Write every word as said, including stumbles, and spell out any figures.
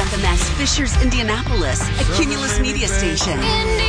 F M X Fishers, Indianapolis, a Cumulus Media Station.